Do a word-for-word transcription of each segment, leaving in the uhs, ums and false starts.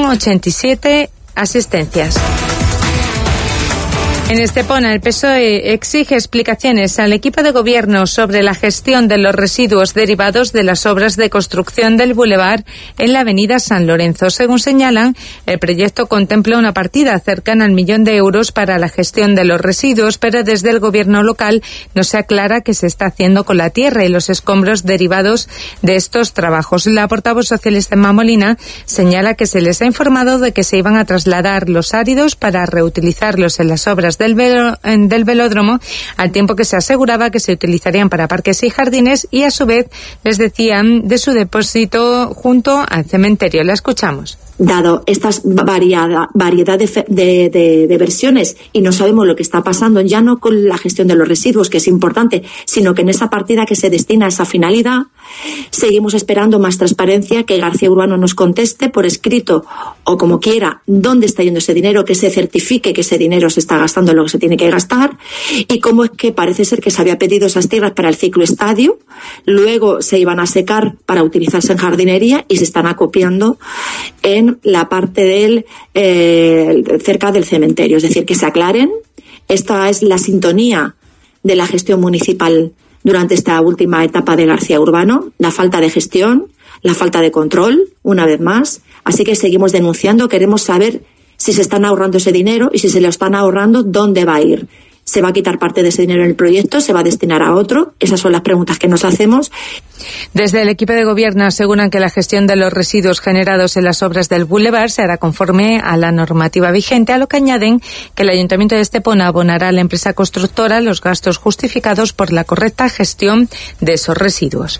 ochenta y siete asistencias. En Estepona, el P S O E exige explicaciones al equipo de gobierno sobre la gestión de los residuos derivados de las obras de construcción del bulevar en la avenida San Lorenzo. Según señalan, el proyecto contempla una partida cercana al millón de euros para la gestión de los residuos, pero desde el gobierno local no se aclara qué se está haciendo con la tierra y los escombros derivados de estos trabajos. La portavoz socialista Emma Molina señala que se les ha informado de que se iban a trasladar los áridos para reutilizarlos en las obras Del, velo, del velódromo, al tiempo que se aseguraba que se utilizarían para parques y jardines, y a su vez les decían de su depósito junto al cementerio. La escuchamos. Dado estas variada, variedad de, de, de, de versiones, y no sabemos lo que está pasando, ya no con la gestión de los residuos, que es importante, sino que en esa partida que se destina a esa finalidad, seguimos esperando más transparencia, que García Urbano nos conteste por escrito o como quiera dónde está yendo ese dinero, que se certifique que ese dinero se está gastando en lo que se tiene que gastar, y cómo es que parece ser que se había pedido esas tierras para el ciclo estadio, luego se iban a secar para utilizarse en jardinería y se están acopiando en la parte del eh, cerca del cementerio. Es decir, que se aclaren. Esta es la sintonía de la gestión municipal durante esta última etapa de García Urbano, la falta de gestión, la falta de control, una vez más. Así que seguimos denunciando, queremos saber si se están ahorrando ese dinero, y si se lo están ahorrando, ¿dónde va a ir? ¿Se va a quitar parte de ese dinero en el proyecto? ¿Se va a destinar a otro? Esas son las preguntas que nos hacemos. Desde el equipo de gobierno aseguran que la gestión de los residuos generados en las obras del bulevar se hará conforme a la normativa vigente, a lo que añaden que el Ayuntamiento de Estepona abonará a la empresa constructora los gastos justificados por la correcta gestión de esos residuos.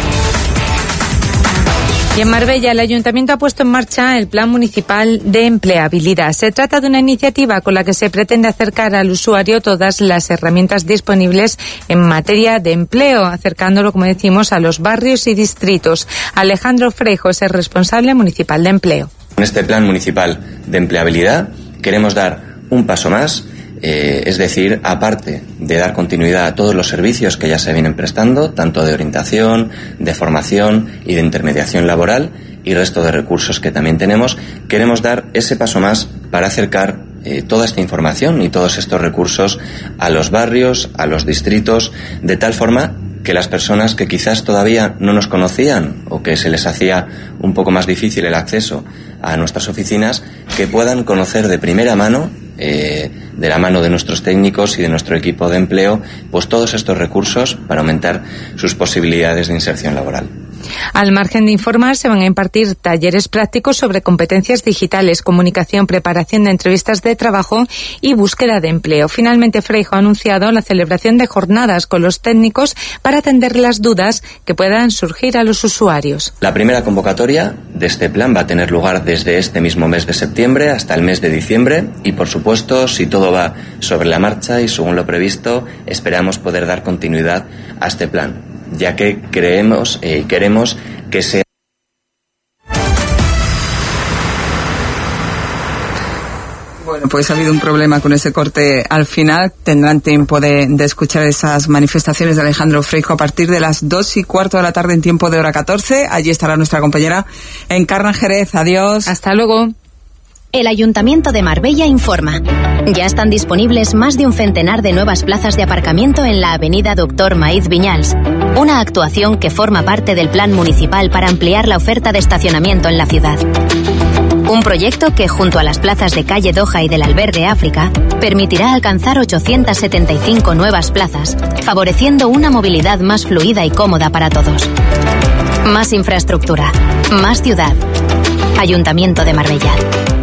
Y en Marbella, el Ayuntamiento ha puesto en marcha el Plan Municipal de Empleabilidad. Se trata de una iniciativa con la que se pretende acercar al usuario todas las herramientas disponibles en materia de empleo, acercándolo, como decimos, a los barrios y distritos. Alejandro Freijo es el responsable municipal de empleo. En este Plan Municipal de Empleabilidad queremos dar un paso más. Eh, es decir, aparte de dar continuidad a todos los servicios que ya se vienen prestando, tanto de orientación, de formación y de intermediación laboral y resto de recursos que también tenemos, queremos dar ese paso más para acercar eh, toda esta información y todos estos recursos a los barrios, a los distritos, de tal forma que las personas que quizás todavía no nos conocían o que se les hacía un poco más difícil el acceso a nuestras oficinas, que puedan conocer de primera mano, eh, de la mano de nuestros técnicos y de nuestro equipo de empleo, pues todos estos recursos para aumentar sus posibilidades de inserción laboral. Al margen de informar, se van a impartir talleres prácticos sobre competencias digitales, comunicación, preparación de entrevistas de trabajo y búsqueda de empleo. Finalmente, Freijo ha anunciado la celebración de jornadas con los técnicos para atender las dudas que puedan surgir a los usuarios. La primera convocatoria de este plan va a tener lugar desde este mismo mes de septiembre hasta el mes de diciembre y, por supuesto, si todo va sobre la marcha y según lo previsto, esperamos poder dar continuidad a este plan, ya que creemos y eh, queremos que sea. Bueno, pues ha habido un problema con ese corte al final. Tendrán tiempo de, de escuchar esas manifestaciones de Alejandro Freijo a partir de las dos y cuarto de la tarde en tiempo de hora catorce. Allí estará nuestra compañera Encarna Jerez. Adiós. Hasta luego. El Ayuntamiento de Marbella informa. Ya están disponibles más de un centenar de nuevas plazas de aparcamiento en la avenida Doctor Maíz Viñals. Una actuación que forma parte del plan municipal para ampliar la oferta de estacionamiento en la ciudad. Un proyecto que, junto a las plazas de Calle Doha y del Albergue África, permitirá alcanzar ochocientas setenta y cinco nuevas plazas, favoreciendo una movilidad más fluida y cómoda para todos. Más infraestructura, más ciudad. Ayuntamiento de Marbella.